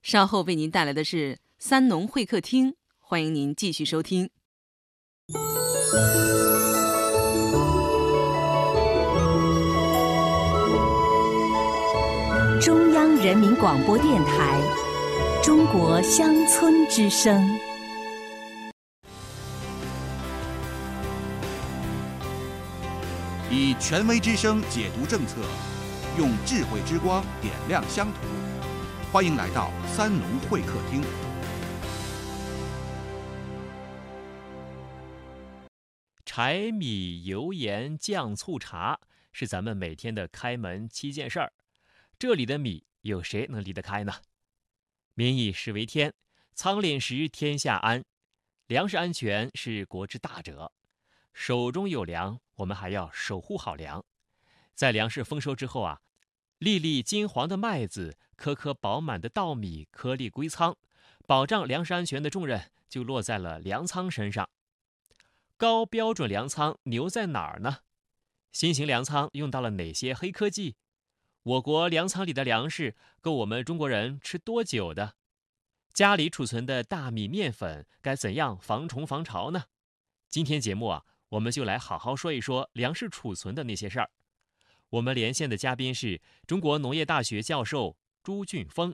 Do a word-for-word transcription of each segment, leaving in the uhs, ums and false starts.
稍后为您带来的是三农会客厅，欢迎您继续收听。 中央人民广播电台《中国乡村之声》。 以权威之声解读政策，用智慧之光点亮乡土。欢迎来到三农会客厅。 柴米油盐酱醋茶是咱们每天的开门七件事儿，这里的米有谁能离得开呢？民以食为天，仓廪实天下安。粮食安全是国之大者，手中有粮，我们还要守护好粮。在粮食丰收之后啊，粒粒金黄的麦子，颗颗饱满的稻米颗粒归仓，保障粮食安全的重任就落在了粮仓身上。高标准粮仓牛在哪儿呢？新型粮仓用到了哪些黑科技？我国粮仓里的粮食够我们中国人吃多久的？家里储存的大米面粉该怎样防虫防潮呢？今天节目啊，我们就来好好说一说粮食储存的那些事儿。我们连线的嘉宾是中国农业大学教授朱俊峰。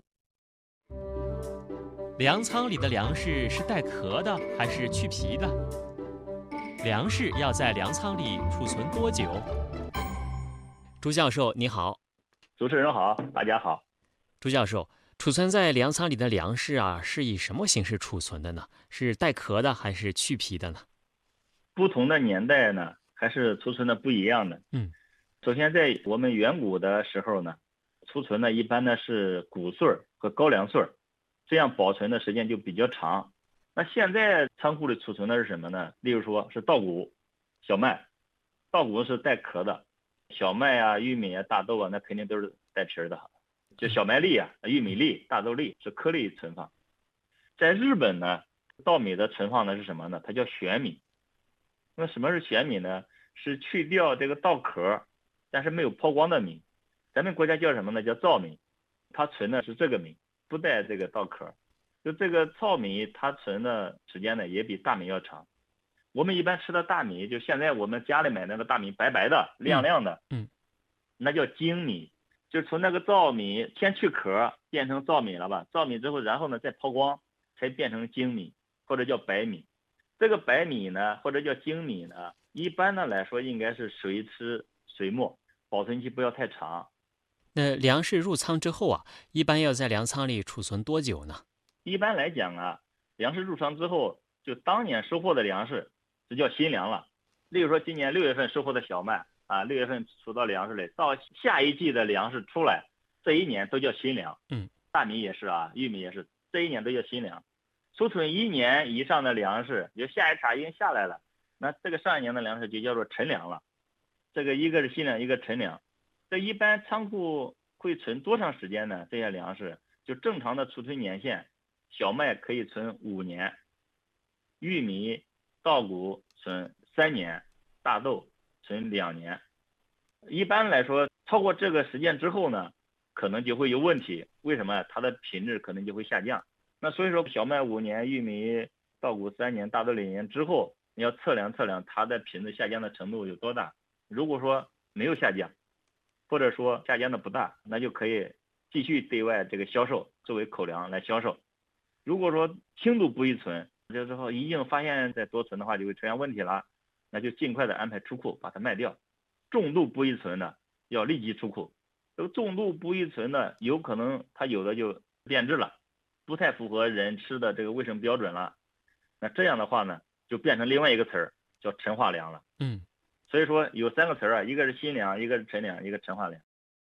粮仓里的粮食是带壳的还是去皮的？粮食要在粮仓里储存多久？朱教授你好。 主持人好，大家好。 朱教授，储存在粮仓里的粮食啊，是以什么形式储存的呢？是带壳的还是去皮的呢？ 不同的年代呢，还是储存的不一样的。 嗯， 首先在我们远古的时候呢，储存的一般呢是谷穗和高粱穗，这样保存的时间就比较长。那现在仓库里储存的是什么呢？例如说是稻谷、小麦。稻谷是带壳的，小麦啊、玉米啊、大豆啊，那肯定都是带皮的。就小麦粒啊、玉米粒、大豆粒是颗粒存放。在日本呢，稻米的存放呢是什么呢？它叫玄米。那什么是玄米呢？是去掉这个稻壳，但是没有抛光的米。咱们国家叫什么呢？叫糙米。它存的是这个米，不带这个稻壳。就这个糙米，它存的时间呢也比大米要长。我们一般吃的大米，就现在我们家里买那个大米，白白的、亮亮的， 嗯， 那叫精米，就是从那个糙米先去壳变成糙米了吧？糙米之后，然后呢再抛光，才变成精米或者叫白米。这个白米呢，或者叫精米呢，一般的来说应该是水吃水没，保存期不要太长。 那粮食入仓之后啊，一般要在粮仓里储存多久呢？ 一般来讲啊，粮食入仓之后，就当年收获的粮食，这叫新粮了。例如说今年六月份收获的小麦啊，六月份储到粮食里，到下一季的粮食出来，这一年都叫新粮。 嗯， 大米也是啊，玉米也是，这一年都叫新粮。储存一年以上的粮食，就下一茬已经下来了，那这个上一年的粮食就叫做陈粮了。这个一个是新粮，一个陈粮。这一般仓库会存多长时间呢？这些粮食就正常的储存年限，小麦可以存五年，玉米、稻谷存三年，大豆存两年。一般来说，超过这个时间之后呢，可能就会有问题。为什么？它的品质可能就会下降。那所以说，小麦五年，玉米、稻谷三年，大豆两年之后，你要测量测量它的品质下降的程度有多大。如果说没有下降，或者说下降的不大，那就可以继续对外这个销售，作为口粮来销售。如果说轻度不宜存，这之后一经发现再多存的话就会出现问题了，那就尽快的安排出库把它卖掉。重度不宜存的要立即出库。这个重度不宜存的有可能它有的就变质了，不太符合人吃的这个卫生标准了。那这样的话呢，就变成另外一个词儿，叫陈化粮了。 嗯， 所以说有三个词儿啊，一个是新粮，一个是陈粮，一个陈化粮。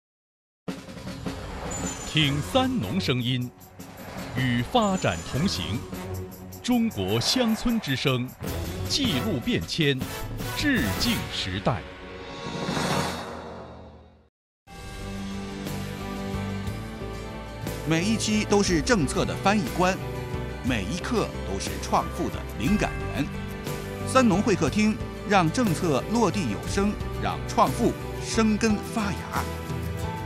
听三农声音，与发展同行。中国乡村之声，记录变迁，致敬时代。 每一期都是政策的翻译官，每一刻都是创富的灵感源。三农会客厅，让政策落地有声，让创富生根发芽。